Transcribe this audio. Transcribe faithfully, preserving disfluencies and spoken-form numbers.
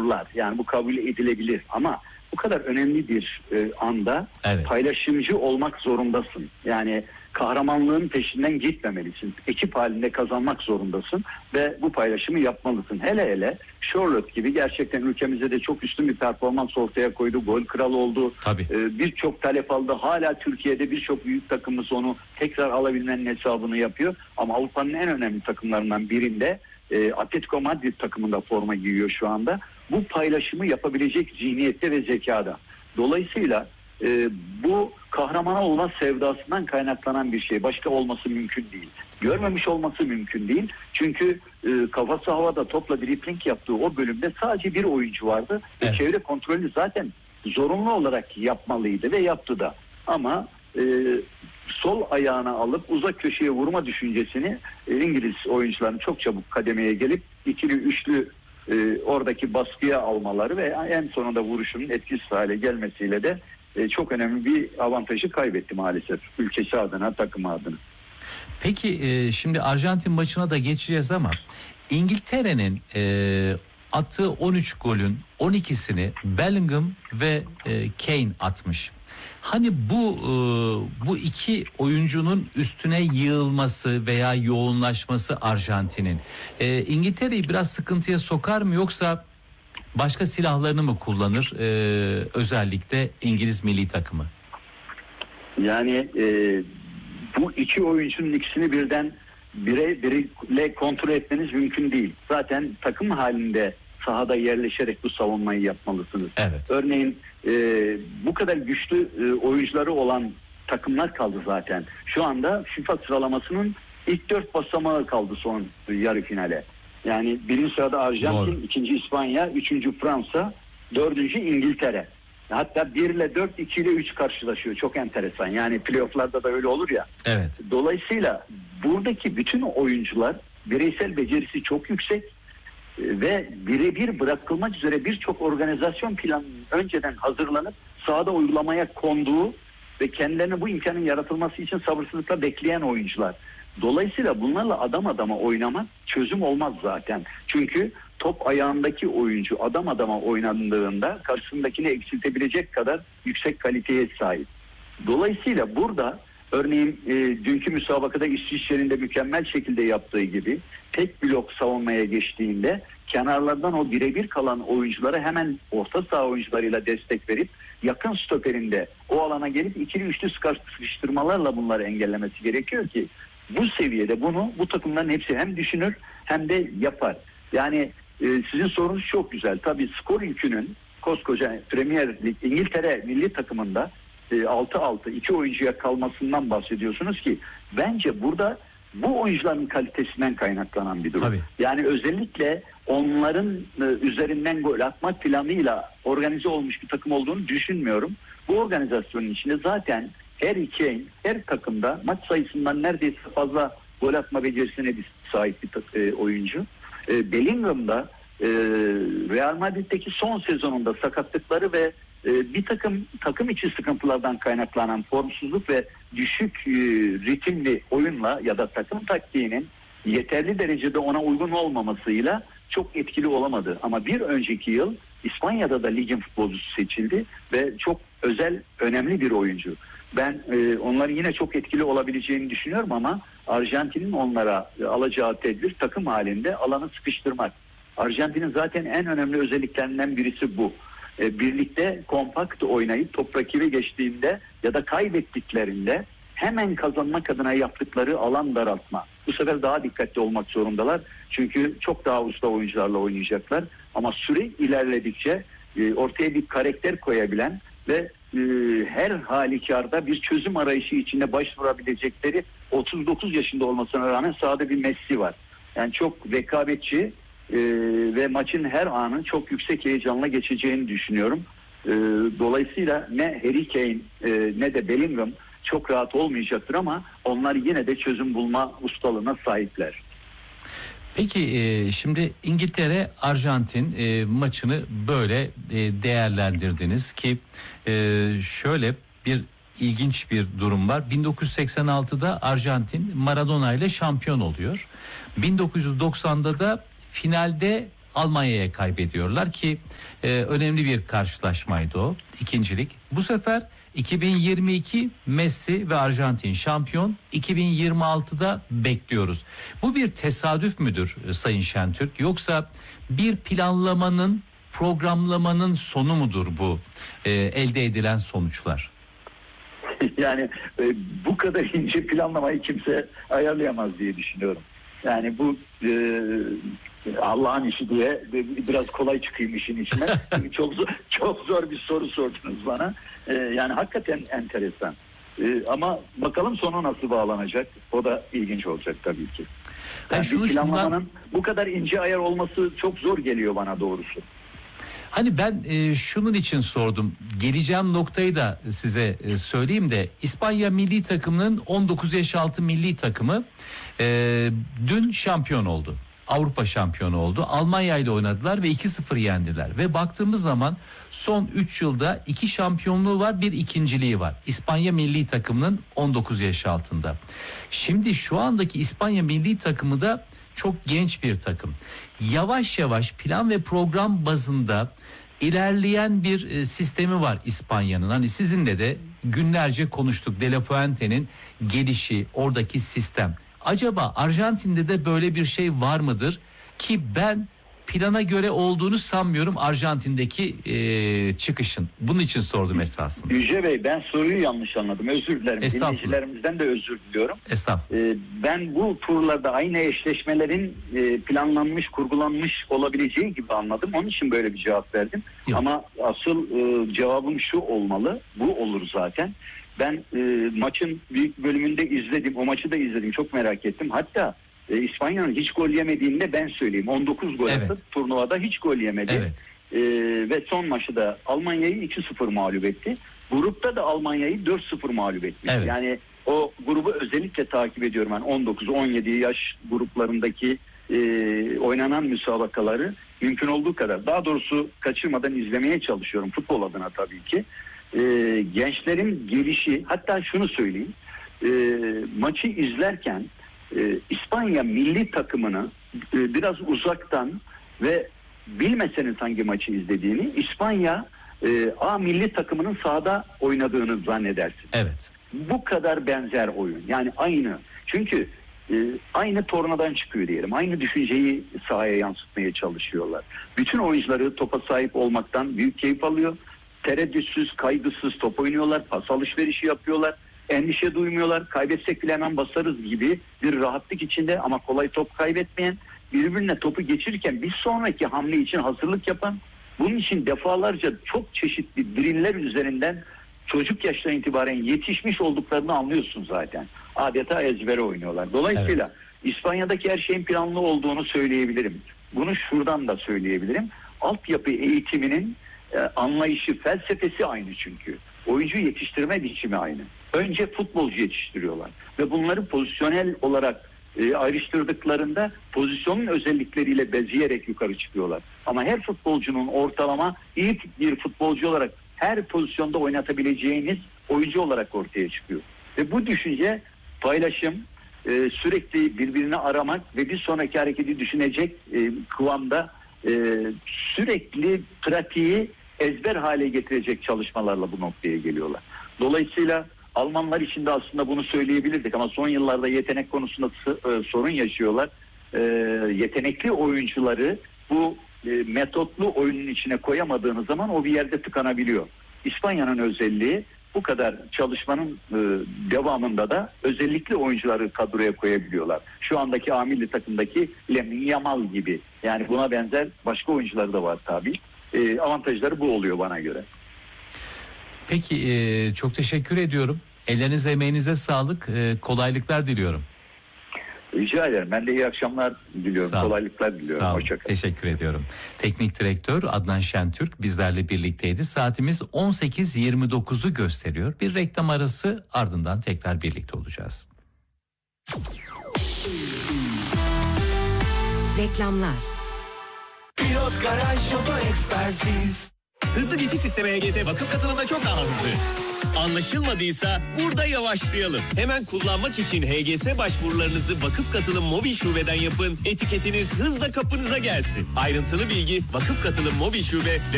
olurlar. Yani bu kabul edilebilir ama bu kadar önemli bir e, anda evet. paylaşımcı olmak zorundasın. Yani kahramanlığın peşinden gitmemelisin. Ekip halinde kazanmak zorundasın ve bu paylaşımı yapmalısın. Hele hele Charlotte gibi gerçekten ülkemize de çok üstün bir performans ortaya koydu. Gol kralı oldu. Ee, birçok talep aldı. Hala Türkiye'de birçok büyük takımımız onu tekrar alabilmenin hesabını yapıyor. Ama Avrupa'nın en önemli takımlarından birinde e, Atletico Madrid takımında forma giyiyor şu anda. Bu paylaşımı yapabilecek zihniyette ve zekada. Dolayısıyla e, bu kahramana olma sevdasından kaynaklanan bir şey. Başka olması mümkün değil. Görmemiş olması mümkün değil. Çünkü e, kafası havada topla dribling yaptığı o bölümde sadece bir oyuncu vardı. Evet. Ve çevre kontrolünü zaten zorunlu olarak yapmalıydı ve yaptı da. Ama e, sol ayağına alıp uzak köşeye vurma düşüncesini e, İngiliz oyuncuların çok çabuk kademeye gelip ikili üçlü e, oradaki baskıya almaları ve en sonunda vuruşunun etkisiz hale gelmesiyle de e, çok önemli bir avantajı kaybetti maalesef ülkesi adına, takımı adına. Peki e, şimdi Arjantin maçına da geçeceğiz ama İngiltere'nin e, attığı on üç golün on ikisini Bellingham ve e, Kane atmış. Hani bu e, bu iki oyuncunun üstüne yığılması veya yoğunlaşması Arjantin'in e, İngiltere'yi biraz sıkıntıya sokar mı, yoksa başka silahlarını mı kullanır e, özellikle İngiliz milli takımı? Yani e, bu iki oyuncunun ikisini birden bire biriyle kontrol etmeniz mümkün değil. Zaten takım halinde sahada yerleşerek bu savunmayı yapmalısınız. Evet. Örneğin e, bu kadar güçlü e, oyuncuları olan takımlar kaldı zaten. Şu anda FIFA sıralamasının ilk dört basamağı kaldı son yarı finale. Yani birinci sırada Arjantin, Doğru. ikinci İspanya, üçüncü Fransa, dördüncü İngiltere. Hatta bir ile dört, iki ile üç karşılaşıyor. Çok enteresan. Yani playofflarda da öyle olur ya. Evet. Dolayısıyla buradaki bütün oyuncular bireysel becerisi çok yüksek ve birebir bırakılmak üzere birçok organizasyon planının önceden hazırlanıp sahada uygulamaya konduğu ve kendilerine bu imkanın yaratılması için sabırsızlıkla bekleyen oyuncular. Dolayısıyla bunlarla adam adama oynamak çözüm olmaz zaten. Çünkü top ayağındaki oyuncu adam adama oynandığında karşısındakini eksiltebilecek kadar yüksek kaliteye sahip. Dolayısıyla burada örneğin e, dünkü müsabakada İsviçre'nin de mükemmel şekilde yaptığı gibi tek blok savunmaya geçtiğinde kenarlardan o birebir kalan oyunculara hemen orta saha oyuncularıyla destek verip yakın stoperinde o alana gelip ikili üçlü sıkıştırmalarla bunları engellemesi gerekiyor ki bu seviyede bunu bu takımların hepsi hem düşünür hem de yapar. Yani e, sizin sorunuz çok güzel. Tabii skor yükünün koskoca Premier Lig İngiltere milli takımında e, altı altı iki oyuncuya kalmasından bahsediyorsunuz ki bence burada bu oyuncuların kalitesinden kaynaklanan bir durum. Tabii. Yani özellikle onların e, üzerinden gol atmak planıyla organize olmuş bir takım olduğunu düşünmüyorum. Bu organizasyonun içinde zaten her iki her takımda maç sayısından neredeyse fazla gol atma becerisine sahip bir e, oyuncu. E, Bellingham'da e, Real Madrid'deki son sezonunda sakatlıkları ve e, bir takım takım içi sıkıntılardan kaynaklanan formsuzluk ve düşük e, ritimli oyunla ya da takım taktiğinin yeterli derecede ona uygun olmamasıyla çok etkili olamadı. Ama bir önceki yıl İspanya'da da ligin futbolcusu seçildi ve çok özel, önemli bir oyuncu. Ben e, onların yine çok etkili olabileceğini düşünüyorum ama Arjantin'in onlara e, alacağı tedbir takım halinde alanı sıkıştırmak. Arjantin'in zaten en önemli özelliklerinden birisi bu. E, birlikte kompakt oynayıp top rakibe geçtiğinde ya da kaybettiklerinde hemen kazanmak adına yaptıkları alan daraltma. Bu sefer daha dikkatli olmak zorundalar. Çünkü çok daha usta oyuncularla oynayacaklar. Ama süre ilerledikçe e, ortaya bir karakter koyabilen ve e, her halükarda bir çözüm arayışı içinde başvurabilecekleri otuz dokuz yaşında olmasına rağmen sahada bir Messi var. Yani çok rekabetçi e, ve maçın her anın çok yüksek heyecanla geçeceğini düşünüyorum. E, dolayısıyla ne Harry Kane e, ne de Bellingham çok rahat olmayacaktır ama onlar yine de çözüm bulma ustalığına sahipler. Peki e, şimdi İngiltere Arjantin e, maçını böyle e, değerlendirdiniz ki e, şöyle bir ilginç bir durum var. bin dokuz yüz seksen altıda Arjantin Maradona ile şampiyon oluyor. bin dokuz yüz doksanda da finalde Almanya'ya kaybediyorlar ki e, önemli bir karşılaşmaydı o, ikincilik. Bu sefer iki bin yirmi iki Messi ve Arjantin şampiyon, iki bin yirmi altıda bekliyoruz. Bu bir tesadüf müdür Sayın Şentürk, yoksa bir planlamanın, programlamanın sonu mudur bu e, elde edilen sonuçlar? Yani e, bu kadar ince planlamayı kimse ayarlayamaz diye düşünüyorum. Yani bu e, Allah'ın işi diye biraz kolay çıkayım işin içine. çok zor, çok zor bir soru sordunuz bana. E, yani hakikaten enteresan. E, ama bakalım sonu nasıl bağlanacak? O da ilginç olacak tabii ki. Yani şunu, bir planlamanın şundan... bu kadar ince ayar olması çok zor geliyor bana doğrusu. Hani ben e, şunun için sordum. Geleceğim noktayı da size e, söyleyeyim de, İspanya milli takımının on dokuz yaş altı milli takımı e, dün şampiyon oldu. Avrupa şampiyonu oldu. Almanya ile oynadılar ve iki sıfır yendiler. Ve baktığımız zaman son üç yılda iki şampiyonluğu var, bir ikinciliği var. İspanya milli takımının on dokuz yaş altında. Şimdi şu andaki İspanya milli takımı da çok genç bir takım. Yavaş yavaş plan ve program bazında ilerleyen bir e, sistemi var İspanya'nın. Hani sizinle de günlerce konuştuk. De La Fuente'nin gelişi, oradaki sistem. Acaba Arjantin'de de böyle bir şey var mıdır? Ki ben plana göre olduğunu sanmıyorum Arjantin'deki e, çıkışın. Bunun için sordum esasında. Yüce Bey, ben soruyu yanlış anladım. Özür dilerim. Dinleyicilerimizden de özür diliyorum. Estağfurullah. Ee, ben bu turlarda aynı eşleşmelerin e, planlanmış, kurgulanmış olabileceği gibi anladım. Onun için böyle bir cevap verdim. Yok. Ama asıl e, cevabım şu olmalı. Bu olur zaten. Ben e, maçın büyük bölümünde izledim. O maçı da izledim. Çok merak ettim. Hatta e, İspanya'nın hiç gol yemediğini de ben söyleyeyim. on dokuz gol Evet. attı. Turnuvada hiç gol yemedi. Evet. E, ve son maçı da Almanya'yı iki sıfır mağlup etti. Grupta da Almanya'yı dört sıfır mağlup etti. Evet. Yani o grubu özellikle takip ediyorum. Yani on dokuz on yedi yaş gruplarındaki e, oynanan müsabakaları mümkün olduğu kadar, daha doğrusu kaçırmadan izlemeye çalışıyorum futbol adına tabii ki. E, gençlerin gelişi, hatta şunu söyleyeyim, e, maçı izlerken e, İspanya milli takımını e, biraz uzaktan ve bilmeseniz hangi maçı izlediğini, İspanya e, A milli takımının sahada oynadığını zannedersin. Evet. Bu kadar benzer oyun, yani aynı, çünkü e, aynı tornadan çıkıyor diyelim, aynı düşünceyi sahaya yansıtmaya çalışıyorlar. Bütün oyuncuları topa sahip olmaktan büyük keyif alıyor. Tereddütsüz, kaygısız top oynuyorlar, pas alışverişi yapıyorlar, endişe duymuyorlar, kaybetsek bile hemen basarız gibi bir rahatlık içinde ama kolay top kaybetmeyen, birbirine topu geçirirken bir sonraki hamle için hazırlık yapan, bunun için defalarca çok çeşitli driller üzerinden çocuk yaştan itibaren yetişmiş olduklarını anlıyorsun zaten. Adeta ezbere oynuyorlar. Dolayısıyla evet, İspanya'daki her şeyin planlı olduğunu söyleyebilirim. Bunu şuradan da söyleyebilirim. Altyapı eğitiminin e, anlayışı, felsefesi aynı çünkü. Oyuncu yetiştirme biçimi aynı. Önce futbolcu yetiştiriyorlar ve bunları pozisyonel olarak e, ayrıştırdıklarında pozisyonun özellikleriyle bezeyerek yukarı çıkıyorlar. Ama her futbolcunun ortalama iyi bir futbolcu olarak her pozisyonda oynatabileceğiniz oyuncu olarak ortaya çıkıyor. Ve bu düşünce, paylaşım, e, sürekli birbirini aramak ve bir sonraki hareketi düşünecek e, kıvamda e, sürekli pratiği ezber hale getirecek çalışmalarla bu noktaya geliyorlar. Dolayısıyla Almanlar için de aslında bunu söyleyebilirdik ama son yıllarda yetenek konusunda e, sorun yaşıyorlar. E, yetenekli oyuncuları bu e, metotlu oyunun içine koyamadığınız zaman o bir yerde tıkanabiliyor. İspanya'nın özelliği, bu kadar çalışmanın e, devamında da özellikle oyuncuları kadroya koyabiliyorlar. Şu andaki A milli takımdaki Lamine Yamal gibi, yani buna benzer başka oyuncuları da var tabii. E, avantajları bu oluyor bana göre. Peki e, çok teşekkür ediyorum. Ellerinize, emeğinize sağlık. E, kolaylıklar diliyorum. Rica ederim. Ben de iyi akşamlar diliyorum. Sağ Kolaylıklar diliyorum. Sağ olun. Hoşçakalın. Teşekkür ediyorum. Teknik direktör Adnan Şentürk bizlerle birlikteydi. Saatimiz on sekiz yirmi dokuzu gösteriyor. Bir reklam arası, ardından tekrar birlikte olacağız. Reklamlar. Pilot Garaj Oto Ekspertiz. Hızlı geçiş sistemi H G S vakıf katılımda çok daha hızlı. Anlaşılmadıysa burada yavaşlayalım. Hemen kullanmak için H G S başvurularınızı Vakıf Katılım Mobil Şube'den yapın. Etiketiniz hızla kapınıza gelsin. Ayrıntılı bilgi Vakıf Katılım Mobil Şube ve